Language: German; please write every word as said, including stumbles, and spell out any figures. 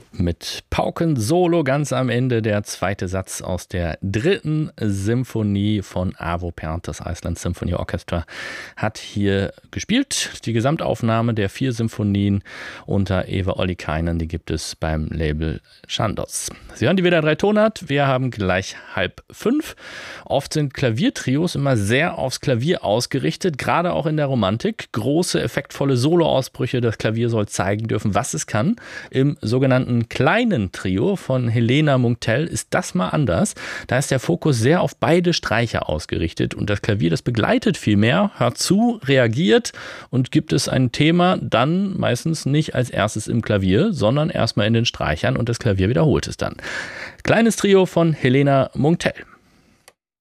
Mit Pauken-Solo ganz am Ende der zweite Satz aus der dritten Symphonie von Arvo Pärt. Das Iceland Symphony Orchestra hat hier gespielt. Die Gesamtaufnahme der vier Symphonien unter Eva Ollikainen, die gibt es beim Label Chandos. Sie hören die W D R drei Tonart. Wir haben gleich halb fünf. Oft sind Klaviertrios immer sehr aufs Klavier ausgerichtet, gerade auch in der Romantik. Große, effektvolle Soloausbrüche. Das Klavier soll zeigen dürfen, was es kann. Im sogenannten kleinen Trio von Helena Munktell ist das mal anders. Da ist der Fokus sehr auf beide Streicher ausgerichtet und das Klavier, das begleitet viel mehr, hört zu, reagiert und gibt es ein Thema dann meistens nicht als erstes im Klavier, sondern erstmal in den Streichern und das Klavier wiederholt es dann. Kleines Trio von Helena Munktell.